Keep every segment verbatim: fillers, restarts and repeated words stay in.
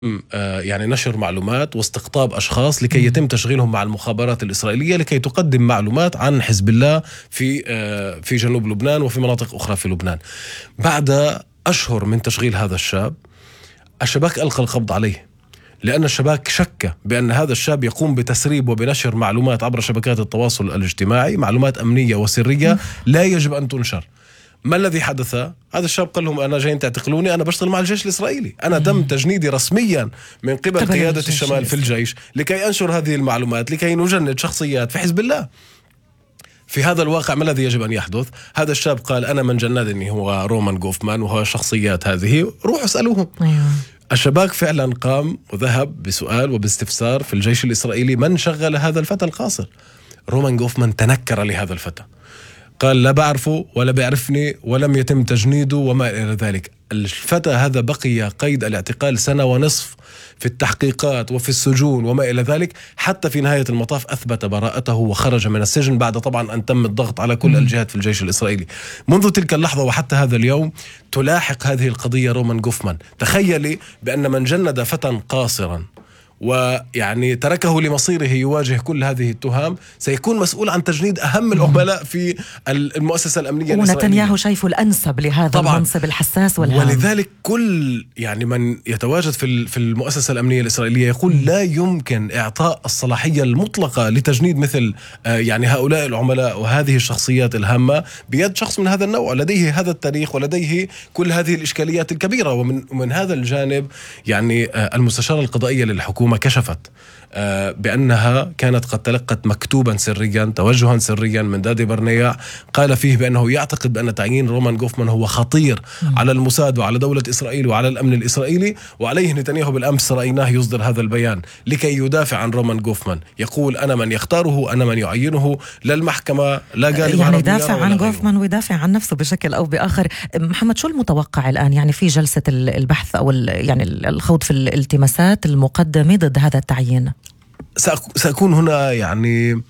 يعني نشر معلومات واستقطاب أشخاص لكي يتم تشغيلهم مع المخابرات الإسرائيلية لكي تقدم معلومات عن حزب الله في في جنوب لبنان وفي مناطق أخرى في لبنان. بعد أشهر من تشغيل هذا الشاب، الشباك ألقى القبض عليه، لأن الشباك شك بأن هذا الشاب يقوم بتسريب وبنشر معلومات عبر شبكات التواصل الاجتماعي، معلومات أمنية وسرية لا يجب أن تنشر. ما الذي حدث؟ هذا الشاب قال لهم أنا جايين تعتقلوني، أنا بشتغل مع الجيش الإسرائيلي، أنا تم تجنيدي رسميا من قبل قيادة الشمال في الجيش لكي أنشر هذه المعلومات، لكي نجند شخصيات في حزب الله. في هذا الواقع ما الذي يجب أن يحدث؟ هذا الشاب قال أنا من جندني هو رومان غوفمان وهو شخصيات هذه، روحوا اسألوهم. أيوة. الشباك فعلا قام وذهب بسؤال وباستفسار في الجيش الإسرائيلي من شغل هذا الفتى القاصر. رومان غوفمان تنكر لهذا الفتى، قال لا بعرفه ولا بيعرفني ولم يتم تجنيده وما إلى ذلك. الفتى هذا بقي قيد الاعتقال سنة ونصف في التحقيقات وفي السجون وما إلى ذلك، حتى في نهاية المطاف أثبت براءته وخرج من السجن بعد طبعا أن تم الضغط على كل الجهات في الجيش الإسرائيلي. منذ تلك اللحظة وحتى هذا اليوم تلاحق هذه القضية رومان غوفمان. تخيلي بأن من جند فتى قاصرا ويعني تركه لمصيره يواجه كل هذه التهم سيكون مسؤول عن تجنيد أهم العملاء في المؤسسة الأمنية الإسرائيلية. ونتنياهو شايفه الأنسب لهذا طبعاً. المنصب الحساس والهام. ولذلك كل يعني من يتواجد في في المؤسسة الأمنية الإسرائيلية يقول لا يمكن إعطاء الصلاحية المطلقة لتجنيد مثل يعني هؤلاء العملاء وهذه الشخصيات الهامة بيد شخص من هذا النوع، لديه هذا التاريخ ولديه كل هذه الإشكاليات الكبيرة. ومن من هذا الجانب يعني المستشارة القضائية للحكومة كشفت بأنها كانت قد تلقت مكتوبا سريا توجها سريا من دادي برنيع قال فيه بأنه يعتقد بأن تعيين رومان غوفمان هو خطير م. على الموساد وعلى دولة إسرائيل وعلى الأمن الإسرائيلي. وعليه نتنياهو بالأمس رأيناه يصدر هذا البيان لكي يدافع عن رومان غوفمان، يقول أنا من يختاره، أنا من يعينه، لا المحكمة لا قال يعني يدافع عن غوفمان ويدافع عن نفسه بشكل أو بآخر. محمد، شو المتوقع الآن يعني في جلسة البحث أو يعني الخوض في الالتماسات المقدمة ضد هذا التعيين؟ سأكون هنا يعني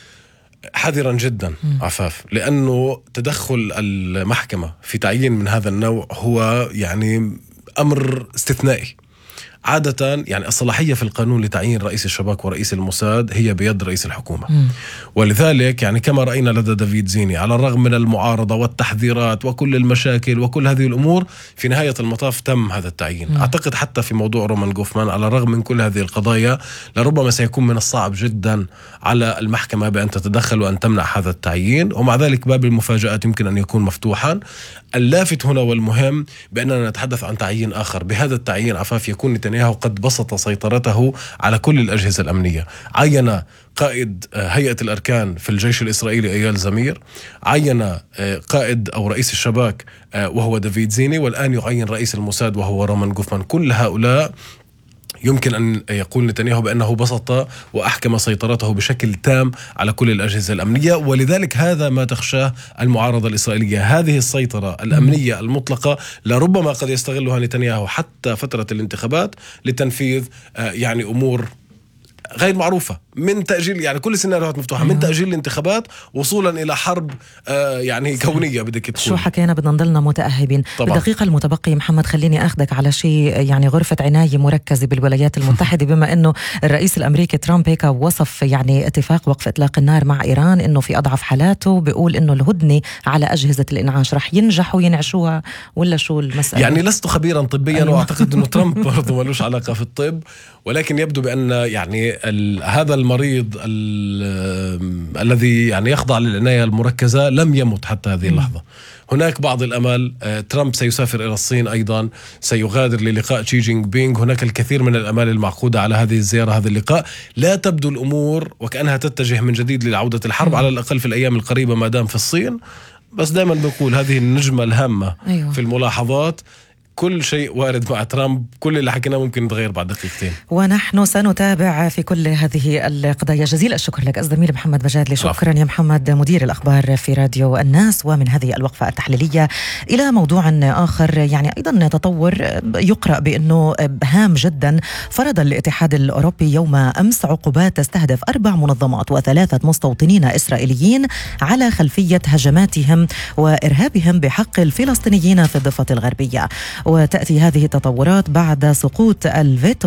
حذرا جدا عفاف، لأنه تدخل المحكمة في تعيين من هذا النوع هو يعني أمر استثنائي. عادة يعني الصلاحية في القانون لتعيين رئيس الشباك ورئيس الموساد هي بيد رئيس الحكومة م. ولذلك يعني كما رأينا لدى دافيد زيني على الرغم من المعارضة والتحذيرات وكل المشاكل وكل هذه الأمور في نهاية المطاف تم هذا التعيين. م. أعتقد حتى في موضوع رومان غوفمان على الرغم من كل هذه القضايا لربما سيكون من الصعب جدا على المحكمة بأن تتدخل وأن تمنع هذا التعيين، ومع ذلك باب المفاجآت يمكن أن يكون مفتوحا. اللافت هنا والمهم بأننا نتحدث عن تعيين آخر. بهذا التعيين عفاف يكون نتنياهو قد بسط سيطرته على كل الأجهزة الأمنية. عين قائد هيئة الأركان في الجيش الإسرائيلي أيال زمير، عين قائد أو رئيس الشباك وهو دافيد زيني، والآن يعين رئيس الموساد وهو رومان غوفمان. كل هؤلاء يمكن أن يقول نتنياهو بأنه بسط وأحكم سيطرته بشكل تام على كل الأجهزة الأمنية، ولذلك هذا ما تخشاه المعارضة الإسرائيلية. هذه السيطرة الأمنية المطلقة لربما قد يستغلها نتنياهو حتى فترة الانتخابات لتنفيذ يعني أمور غير معروفة، من تأجيل يعني كل سيناريوهات مفتوحة من تأجيل الانتخابات وصولا إلى حرب آه يعني كونية بدك تكون. شو حكينا بدنا نضلنا متأهبين. طبعا. بالدقيقة المتبقية محمد خليني أخذك على شيء يعني غرفة عناية مركزة بالولايات المتحدة بما أنه الرئيس الأمريكي ترامب هيك وصف يعني اتفاق وقف إطلاق النار مع إيران أنه في أضعف حالاته، بيقول أنه الهدنة على أجهزة الإنعاش رح ينجحوا ينعشوها ولا شو المسألة؟ يعني لست خبيرا طبيا أيوة. وأعتقد أنه ترامب برضو ملوش علاقة في الطب، ولكن يبدو بأن يعني هذا المريض الذي يعني يخضع للعناية المركزة لم يمت حتى هذه اللحظة. هناك بعض الأمل. ترامب سيسافر إلى الصين أيضا، سيغادر للقاء شي جينغ بينغ. هناك الكثير من الأمال المعقودة على هذه الزيارة هذا اللقاء. لا تبدو الأمور وكأنها تتجه من جديد لعودة الحرب على الأقل في الأيام القريبة ما دام في الصين. بس دائما بقول هذه النجمة الهامة أيوة. في الملاحظات كل شيء وارد مع ترامب، كل اللي حكيناه ممكن يتغير بعد دقيقتين. ونحن سنتابع في كل هذه القضايا. جزيل الشكر لك الزميل محمد مجادلي. شكرا يا محمد، مدير الأخبار في راديو الناس. ومن هذه الوقفة التحليلية إلى موضوع آخر يعني أيضا تطور يقرأ بأنه هام جدا. فرض الاتحاد الأوروبي يوم أمس عقوبات تستهدف أربع منظمات وثلاثة مستوطنين إسرائيليين على خلفية هجماتهم وإرهابهم بحق الفلسطينيين في الضفة الغربية. وتأتي هذه التطورات بعد سقوط الفيتو